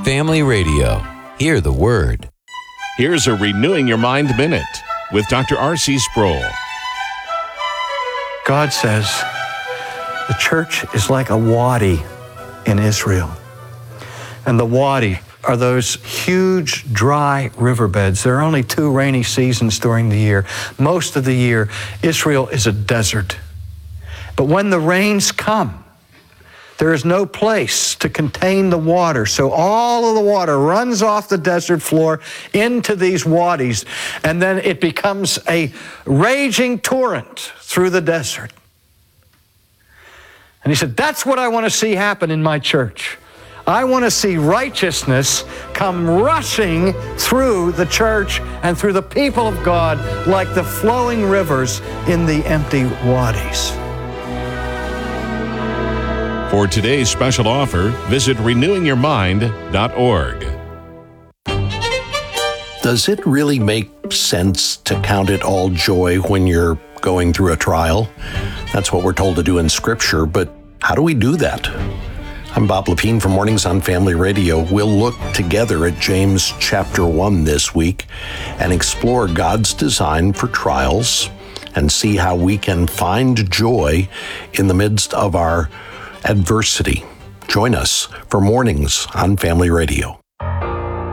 Family Radio. Hear the Word. Here's a Renewing Your Mind Minute with Dr. R.C. Sproul. God says the church is like a wadi in Israel. And the wadi are those huge dry riverbeds. There are only 2 rainy seasons during the year. Most of the year, Israel is a desert. But when the rains come, there is no place to contain the water, so all of the water runs off the desert floor into these wadis, and then it becomes a raging torrent through the desert. And he said, that's what I want to see happen in my church. I want to see righteousness come rushing through the church and through the people of God like the flowing rivers in the empty wadis. For today's special offer, visit renewingyourmind.org. Does it really make sense to count it all joy when you're going through a trial? That's what we're told to do in Scripture, but how do we do that? I'm Bob Lepine from Mornings on Family Radio. We'll look together at James chapter 1 this week and explore God's design for trials and see how we can find joy in the midst of our adversity. Join us for Mornings on Family Radio.